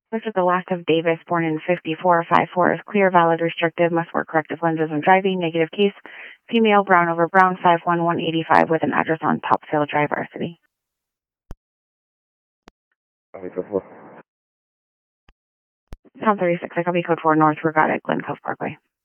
This is the last of Davis, born in 5454, is clear, valid, restrictive, must wear corrective lenses when driving, negative case, female, brown over brown, 51185, with an address on Topsail Drive, Varsity. Town 36, I copy code 4 North, Regatta, Glen Cove Parkway.